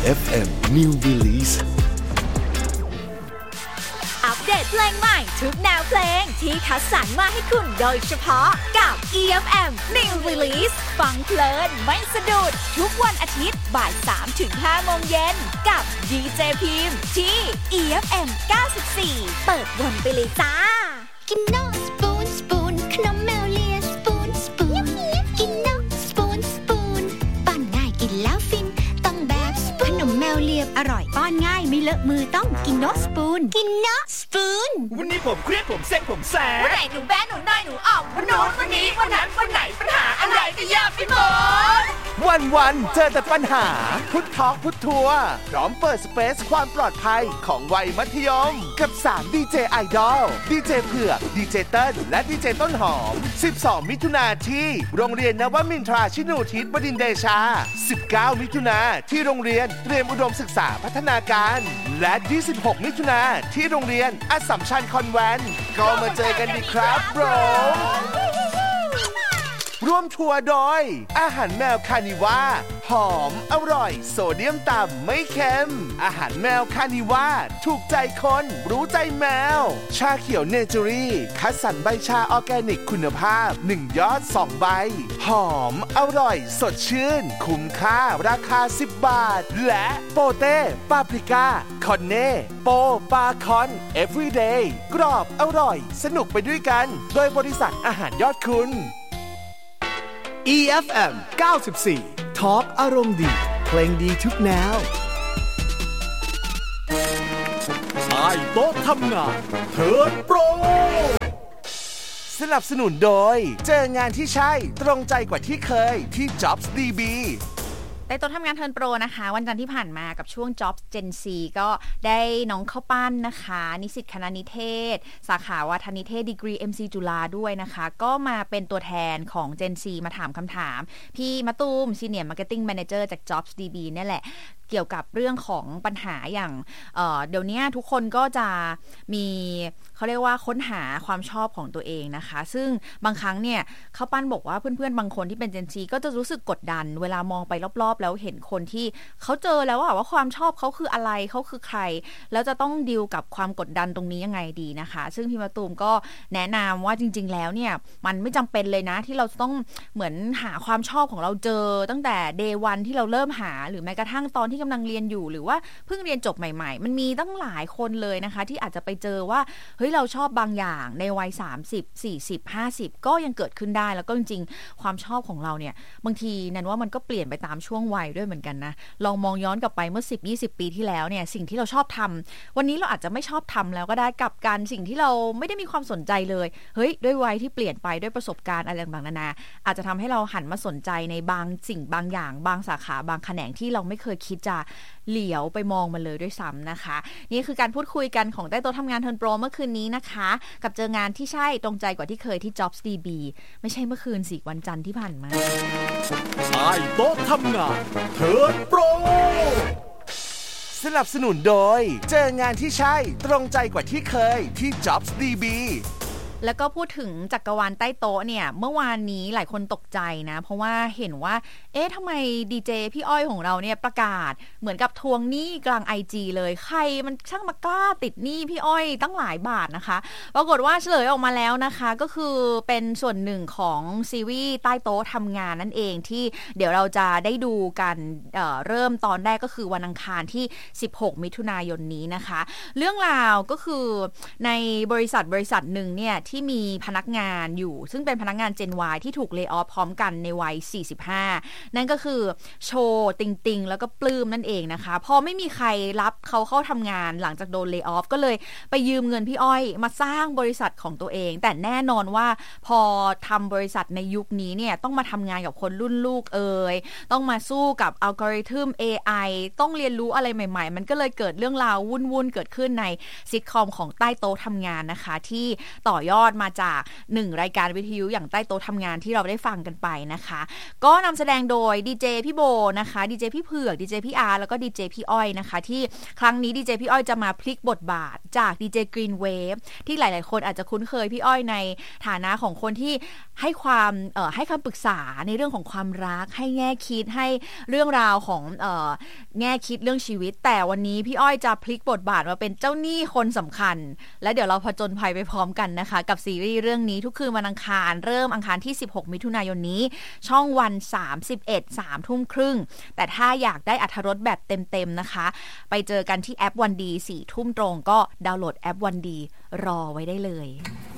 EFM New Release อัปเดตเพลงใหม่ทุกแนวเพลงที่คัดสรรมาให้คุณโดยเฉพาะกับ EFM New Release ฟังเพลินไม่สะดุดทุกวันอาทิตย์บ่าย 3-5 โมงเย็นกับ DJ พิมพ์ที่ EFM 94 เปิดวนไปเลยจ้ากินนกสปูนสปูนขนมแมวเลียสปูนสปูนกินนกสปูนสปูนป้อนง่ายกินแล้วฟินต้องแบบสปูนขนมแมวเลียบอร่อยป้อนง่ายไม่เลอะมือต้องกินนกสปูนกินนกสปูนวันนี้ผมเครียดผมเซ็งผมแสบวันไหนหนูแบ้หนูน้อยหนูออกวันโน้นวันนี้วันนั้นวันไหนปัญหาอะไรก็แยกไปหมดวันเจอแต่ปัญหาพุททอล์กพุททัวร์พร้อมเปิดสเปซความปลอดภัยของวัยมัธยมกับ3ดีเจไอดอลดีเจเผือกดีเจเติ้ลและดีเจต้นหอม12มิถุนายนที่โรงเรียนนวมินทราชินูทิศบดินทร์เดชา19มิถุนายนที่โรงเรียนเตรียมอุดมศึกษาพัฒนาการและ26มิถุนายนที่โรงเรียนอัสสัมชัญคอนแวนต์ก็มาเจอกันดีครับโบรร่วมทัวร์โดยอาหารแมวคานิว่าหอมอร่อยโซเดียมต่ำไม่เค็มอาหารแมวคานิว่าถูกใจคนรู้ใจแมวชาเขียวเนเจอรี่คัดสรรใบชาออร์แกนิกคุณภาพ1ยอด2ใบหอมอร่อยสดชื่นคุ้มค่าราคา10 บาทและโปเต้ปาปริก้าคอนเน่โปปาคอน everyday กรอบอร่อยสนุกไปด้วยกันโดยบริษัทอาหารยอดคุณ EFM 94 Talk อารมณ์ดีเพลงดีทุกแนวใต้โต๊ะทำงานเทิร์นโปรสนับสนุนโดยเจองานที่ใช่ตรงใจกว่าที่เคยที่ Jobs DB ใต้โต๊ะทำงานเทิร์นโปรนะคะวันจันทร์ที่ผ่านมากับช่วง Jobs Gen C ก็ได้น้องข้าวปั้นนะคะนิสิตคณะนิเทศสาขาวาทนิเทศดีกรี MC จุฬาด้วยนะคะก็มาเป็นตัวแทนของ Gen C มาถามคำถามพี่มะตูม Senior Marketing Manager จาก Jobs DB นี่แหละเกี่ยวกับเรื่องของปัญหาอย่างเดี๋ยวนี้ทุกคนก็จะมีเขาเรียกว่าค้นหาความชอบของตัวเองนะคะซึ่งบางครั้งเนี่ยข้าวปั้นบอกว่าเพื่อนๆบางคนที่เป็น Gen C ก็จะรู้สึกกดดันเวลามองไปรอบๆแล้วเห็นคนที่เขาเจอแล้วว่าความชอบเขาคืออะไรเขาคือใครแล้วจะต้องดีลกับความกดดันตรงนี้ยังไงดีนะคะซึ่งพี่มะตูมก็แนะนำว่าจริงๆแล้วเนี่ยมันไม่จำเป็นเลยนะที่เราจะต้องเหมือนหาความชอบของเราเจอตั้งแต่ Day 1ที่เราเริ่มหาหรือแม้กระทั่งตอนที่กำลังเรียนอยู่หรือว่าเพิ่งเรียนจบใหม่ๆมันมีตั้งหลายคนเลยนะคะที่อาจจะไปเจอว่าเฮ้ยเราชอบบางอย่างในวัย30 40 50ก็ยังเกิดขึ้นได้แล้วก็จริงๆความชอบของเราเนี่ยบางทีนั่นว่ามันก็เปลี่ยนไปตามช่วงวัยด้วยเหมือนกันนะลองมองย้อนกลับไปเมื่อ 10-20 ปีที่แล้วเนี่ยสิ่งที่เราชอบทำวันนี้เราอาจจะไม่ชอบทำแล้วก็ได้กับการสิ่งที่เราไม่ได้มีความสนใจเลยเฮ้ยด้วยวัยที่เปลี่ยนไปด้วยประสบการณ์อะไรต่างๆนานาอาจจะทำให้เราหันมาสนใจในบางสิ่งบางอย่างบางสาขาบางแขนงที่เราไม่เคยคิดจะเหลียวไปมองมันเลยด้วยซ้ำนะคะนี่คือการพูดคุยกันของใต้โต๊ะทำงานเทิร์นโปรเมื่อคืนนี้นะคะกับเจองานที่ใช่ตรงใจกว่าที่เคยที่ Jobs DB ไม่ใช่เมื่อคืนสิวันจันทร์ที่ผ่านมาใต้โต๊ะทำงานเทิร์นโปรสนับสนุนโดยเจองานที่ใช่ตรงใจกว่าที่เคยที่ Jobs DB แล้วก็พูดถึงจักรวาลใต้โต๊ะเนี่ยเมื่อวานนี้หลายคนตกใจนะเพราะว่าเห็นว่าทำไมดีเจพี่อ้อยของเราเนี่ยประกาศเหมือนกับทวงหนี้กลาง IG เลยใครมันช่างมากล้าติดหนี้พี่อ้อยตั้งหลายบาทนะคะปรากฏว่าเฉลยออกมาแล้วนะคะก็คือเป็นส่วนหนึ่งของซีรีส์ใต้โต๊ะทำงานนั่นเองที่เดี๋ยวเราจะได้ดูกันเริ่มตอนแรกก็คือวันอังคารที่16มิถุนายนนี้นะคะเรื่องราวก็คือในบริษัทหนึ่งเนี่ยที่มีพนักงานอยู่ซึ่งเป็นพนักงาน Gen Y ที่ถูกเลย์ออฟพร้อมกันในวัย45นั่นก็คือโชว์ติงแล้วก็ปลื้มนั่นเองนะคะพอไม่มีใครรับเขาเข้าทำงานหลังจากโดนเลย์ออฟก็เลยไปยืมเงินพี่อ้อยมาสร้างบริษัทของตัวเองแต่แน่นอนว่าพอทำบริษัทในยุคนี้เนี่ยต้องมาทำงานกับคนรุ่นลูกต้องมาสู้กับอัลกอริทึม AI ต้องเรียนรู้อะไรใหม่ๆมันก็เลยเกิดเรื่องราววุ่นๆเกิดขึ้นในซิทคอมของใต้โต๊ะทำงานนะคะที่ต่อยอดอดมาจาก1รายการวิทยุอย่างใต้โต๊ะทำงานที่เราได้ฟังกันไปนะคะก็นำแสดงโดยดีเจพี่โบนะคะดีเจพี่เผือกดีเจพี่อาร์แล้วก็ดีเจพี่อ้อยนะคะที่ครั้งนี้ดีเจพี่อ้อยจะมาพลิกบทบาทจากดีเจกรีนเวฟที่หลายๆคนอาจจะคุ้นเคยพี่อ้อยในฐานะของคนที่ให้คำปรึกษาในเรื่องของความรักให้แง่คิดให้เรื่องราวของแง่คิดเรื่องชีวิตแต่วันนี้พี่อ้อยจะพลิกบทบาทมาเป็นเจ้าหนี้คนสำคัญและเดี๋ยวเราผจญภัยไปพร้อมกันนะคะกับซีรีส์เรื่องนี้ทุกคืนวันอังคารเริ่มอังคารที่16มิถุนายนนี้ช่องวัน31 3 ทุ่มครึ่งแต่ถ้าอยากได้อรรถรสแบบเต็มๆนะคะไปเจอกันที่แอปวันดี4 ทุ่มตรงก็ดาวน์โหลดแอปวันดีรอไว้ได้เลย